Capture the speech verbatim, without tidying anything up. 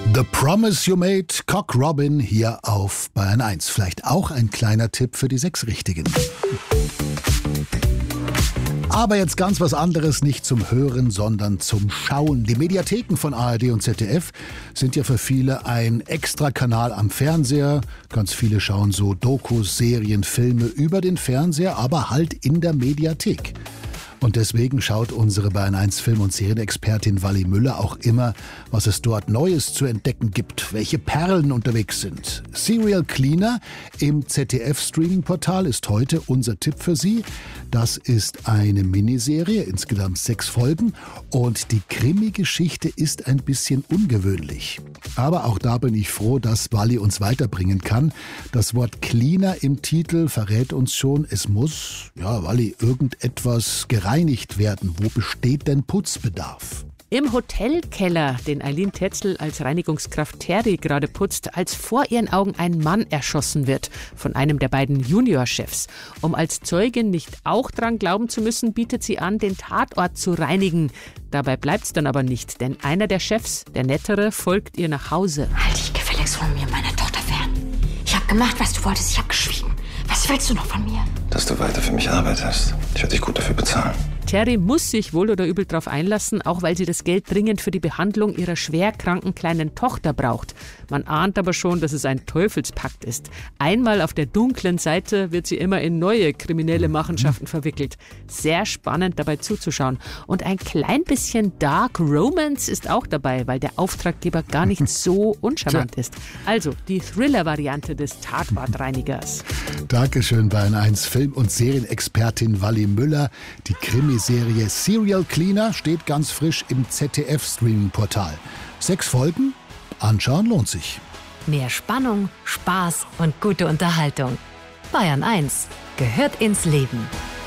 The Promise You Made, Cock Robin hier auf Bayern eins. Vielleicht auch ein kleiner Tipp für die sechs Richtigen. Aber jetzt ganz was anderes, nicht zum Hören, sondern zum Schauen. Die Mediatheken von A R D und Z D F sind ja für viele ein Extrakanal am Fernseher. Ganz viele schauen so Dokus, Serien, Filme über den Fernseher, aber halt in der Mediathek. Und deswegen schaut unsere Bayern eins Film- und Serienexpertin Wally Müller auch immer, was es dort Neues zu entdecken gibt, welche Perlen unterwegs sind. Serial Cleaner im Z D F-Streaming-Portal ist heute unser Tipp für Sie. Das ist eine Miniserie, insgesamt sechs Folgen, und die Krimi-Geschichte ist ein bisschen ungewöhnlich. Aber auch da bin ich froh, dass Wally uns weiterbringen kann. Das Wort Cleaner im Titel verrät uns schon, es muss, ja, Wally, irgendetwas gereinigt werden. Wo besteht denn Putzbedarf? Im Hotelkeller, den Eileen Tetzel als Reinigungskraft Terry gerade putzt, als vor ihren Augen ein Mann erschossen wird von einem der beiden Juniorchefs. Um als Zeugin nicht auch dran glauben zu müssen, bietet sie an, den Tatort zu reinigen. Dabei bleibt's dann aber nicht, denn einer der Chefs, der Nettere, folgt ihr nach Hause. Halt dich gefälligst von mir, meiner Tochter fern. Ich habe gemacht, was du wolltest, ich habe geschwiegen. Was willst du noch von mir? Dass du weiter für mich arbeitest. Ich werde dich gut dafür bezahlen. Terry muss sich wohl oder übel darauf einlassen, auch weil sie das Geld dringend für die Behandlung ihrer schwerkranken kleinen Tochter braucht. Man ahnt aber schon, dass es ein Teufelspakt ist. Einmal auf der dunklen Seite wird sie immer in neue kriminelle Machenschaften verwickelt. Sehr spannend dabei zuzuschauen. Und ein klein bisschen Dark Romance ist auch dabei, weil der Auftraggeber gar nicht so uncharmant ist. Also die Thriller-Variante des Tatortreinigers. Dankeschön, Bayern eins Film- und Serienexpertin Wally Müller. Die Krimi Serie Serial Cleaner steht ganz frisch im Z D F-Streaming-Portal. Sechs Folgen? Anschauen lohnt sich. Mehr Spannung, Spaß und gute Unterhaltung. Bayern eins gehört ins Leben.